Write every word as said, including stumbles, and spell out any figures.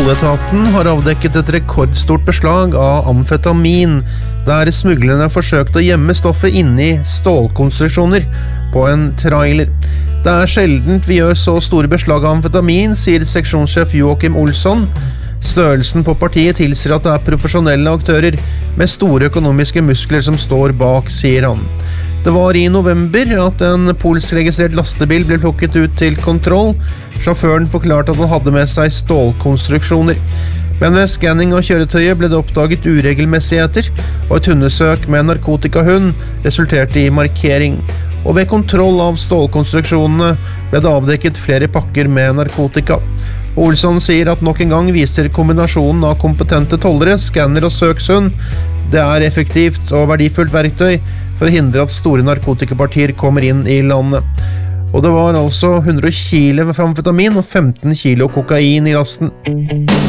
Tolletaten har avdekket et rekordstort beslag av amfetamin, der smuglerne forsøkte å gjemme stoffet inni stålkonstruksjoner på en trailer. Det er sjeldent vi gjør så store beslag av amfetamin, sier seksjonssjef Joakim Olsson. Størrelsen på partiet tilsier at det er profesjonelle aktører med store økonomiske muskler som står bak, sier han. Det var i november at en polskregistrert lastebil ble plukket ut til kontroll. Sjåføren forklarte at han hadde med seg stålkonstruksjoner. Men ved skanning av kjøretøyet ble det oppdaget uregelmessigheter, og et hundesøk med narkotikahund resulterte i markering. Og ved kontroll av stålkonstruksjonene ble det avdekket flere pakker med narkotika. Olsson sier at nok en gang viser kombinasjonen av kompetente tollere, skanner og søkshund. Det er effektivt og verdifullt verktøy for å hindre at store narkotikapartier kommer inn i landet. Og det var altså hundre kilo amfetamin og femten kilo kokain i lasten.